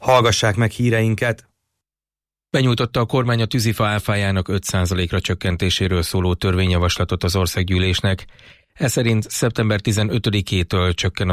Hallgassák meg híreinket! Benyújtotta a kormány a tűzifa áfájának 5%-ra csökkentéséről szóló törvényjavaslatot az országgyűlésnek. Ez szerint szeptember 15-től csökken